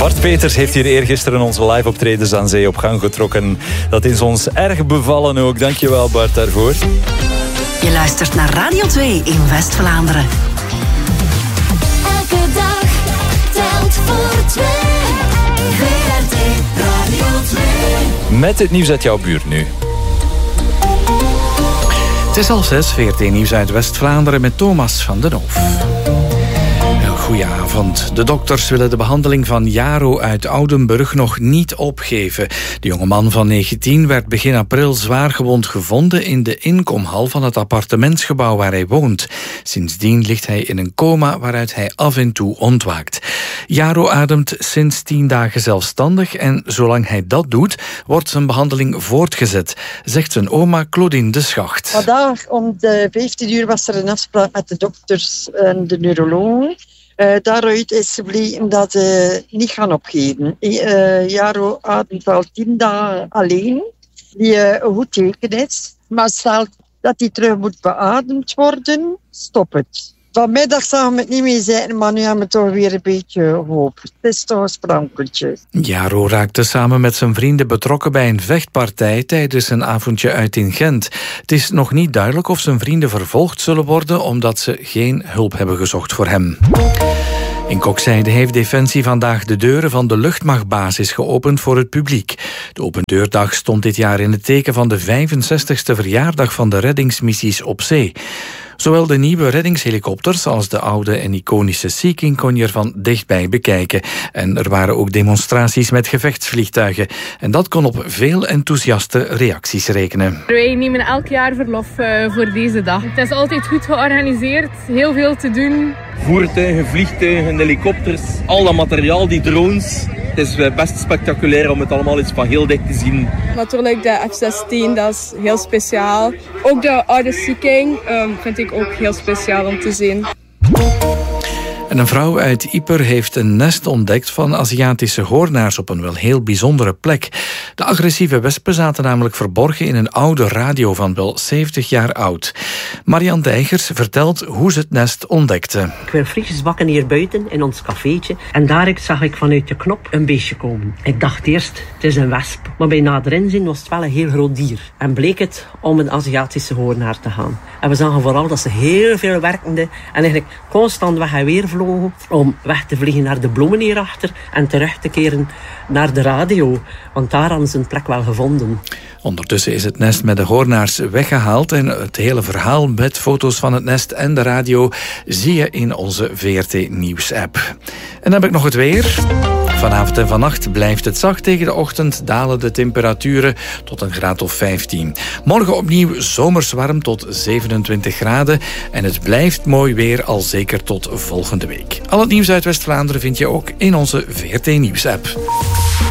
Bart Peters heeft hier eergisteren onze live optredens aan zee op gang getrokken. Dat is ons erg bevallen ook. Dankjewel Bart daarvoor. Je luistert naar Radio 2 in West-Vlaanderen. Elke dag telt voor twee. VRT Radio 2. Met het nieuws uit jouw buurt nu. Het is al 6, VRT Nieuws uit West-Vlaanderen met Thomas van den Hoof. Goedenavond. De dokters willen de behandeling van Jaro uit Oudenburg nog niet opgeven. De jonge man van 19 werd begin april zwaargewond gevonden in de inkomhal van het appartementsgebouw waar hij woont. Sindsdien ligt hij in een coma waaruit hij af en toe ontwaakt. Jaro ademt sinds 10 dagen zelfstandig en zolang hij dat doet, wordt zijn behandeling voortgezet, zegt zijn oma Claudine de Schacht. Vandaag om de 15 uur was er een afspraak met de dokters en de neurologen. Daaruit is gebleken dat ze niet gaan opgeven. Jaro ademt al 10 dagen alleen, die een goed teken is. Maar stel dat hij terug moet beademd worden, stop het. Vanmiddag zagen we het niet meer zitten, maar nu hebben we toch weer een beetje hoop. Het is toch een sprankeltje. Jaro raakte samen met zijn vrienden betrokken bij een vechtpartij tijdens een avondje uit in Gent. Het is nog niet duidelijk of zijn vrienden vervolgd zullen worden omdat ze geen hulp hebben gezocht voor hem. In Kokzijde heeft Defensie vandaag de deuren van de luchtmachtbasis geopend voor het publiek. De opendeurdag stond dit jaar in het teken van de 65e verjaardag van de reddingsmissies op zee. Zowel de nieuwe reddingshelikopters als de oude en iconische Sea King kon je ervan dichtbij bekijken. En er waren ook demonstraties met gevechtsvliegtuigen. En dat kon op veel enthousiaste reacties rekenen. Wij nemen elk jaar verlof voor deze dag. Het is altijd goed georganiseerd, heel veel te doen. Voertuigen, vliegtuigen, helikopters, al dat materiaal, die drones. Het is best spectaculair om het allemaal eens van heel dicht te zien. Natuurlijk de F-16, dat is heel speciaal. Ook de oude Sea King vind ik ook heel speciaal om te zien. En een vrouw uit Ieper heeft een nest ontdekt van Aziatische hoornaars op een wel heel bijzondere plek. De agressieve wespen zaten namelijk verborgen in een oude radio van wel 70 jaar oud. Marianne Dijgers vertelt hoe ze het nest ontdekte. Ik werd frisjes wakker hier buiten in ons cafeetje en daar zag ik vanuit de knop een beestje komen. Ik dacht eerst, het is een wesp, maar bij nader inzien was het wel een heel groot dier. En bleek het om een Aziatische hoornaar te gaan. En we zagen vooral dat ze heel veel werkten en eigenlijk constant weg en weer vlogen om weg te vliegen naar de bloemen hierachter en terug te keren naar de radio, want daar hadden ze een plek wel gevonden. Ondertussen is het nest met de hoornaars weggehaald en het hele verhaal met foto's van het nest en de radio zie je in onze VRT Nieuws app. En dan heb ik nog het weer. Vanavond en vannacht blijft het zacht. Tegen de ochtend dalen de temperaturen tot een graad of 15. Morgen opnieuw zomers warm tot 27 graden. En het blijft mooi weer al zeker tot volgende week. Al het nieuws uit West-Vlaanderen vind je ook in onze VRT Nieuws app.